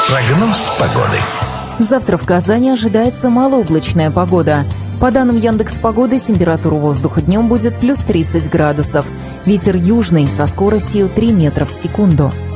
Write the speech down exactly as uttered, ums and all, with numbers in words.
Прогноз погоды. Завтра в Казани ожидается малооблачная погода. По данным Яндекс.Погоды, температура воздуха днем будет плюс тридцать градусов. Ветер южный со скоростью три метра в секунду.